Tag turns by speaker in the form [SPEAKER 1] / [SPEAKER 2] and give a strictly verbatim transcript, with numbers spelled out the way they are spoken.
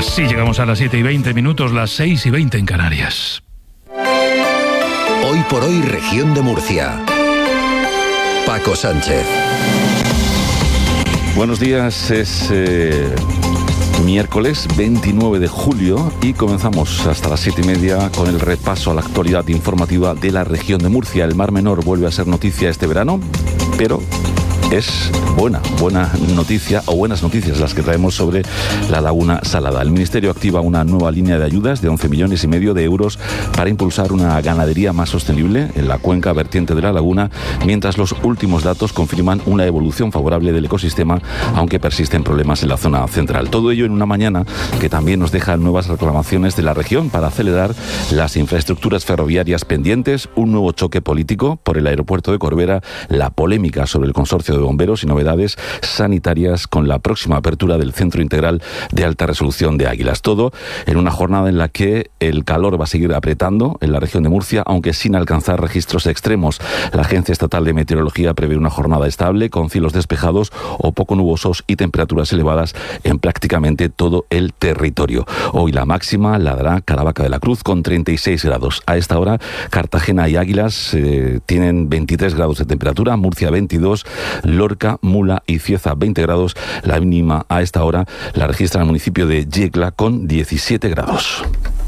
[SPEAKER 1] Sí, llegamos a las siete y veinte minutos, las seis y veinte en Canarias.
[SPEAKER 2] Hoy por hoy, región de Murcia. Paco Sánchez.
[SPEAKER 3] Buenos días, es eh, miércoles veintinueve de julio y comenzamos hasta las siete y media con el repaso a la actualidad informativa de la región de Murcia. El Mar Menor vuelve a ser noticia este verano, pero es buena, buena noticia o buenas noticias las que traemos sobre la Laguna Salada. El Ministerio activa una nueva línea de ayudas de once millones y medio de euros para impulsar una ganadería más sostenible en la cuenca vertiente de la laguna, mientras los últimos datos confirman una evolución favorable del ecosistema, aunque persisten problemas en la zona central. Todo ello en una mañana que también nos deja nuevas reclamaciones de la región para acelerar las infraestructuras ferroviarias pendientes, un nuevo choque político por el aeropuerto de Corbera, la polémica sobre el consorcio de bomberos y novedades sanitarias con la próxima apertura del Centro Integral de Alta Resolución de Águilas. Todo en una jornada en la que el calor va a seguir apretando en la región de Murcia, aunque sin alcanzar registros extremos. La Agencia Estatal de Meteorología prevé una jornada estable con cielos despejados o poco nubosos y temperaturas elevadas en prácticamente todo el territorio. Hoy la máxima la dará Caravaca de la Cruz con treinta y seis grados. A esta hora Cartagena y Águilas eh, tienen veintitrés grados de temperatura, Murcia veintidós, Lorca, Mula y Cieza veinte grados. La mínima a esta hora la registra el municipio de Yecla con diecisiete grados.